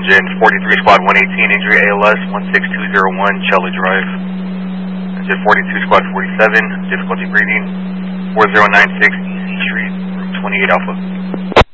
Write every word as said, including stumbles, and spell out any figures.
Engine forty-three Squad one eighteen, injury A L S one six two zero one, Charlie Drive. Engine forty-two Squad forty-seven, difficulty breathing, four zero nine six E C Street, room twenty-eight Alpha.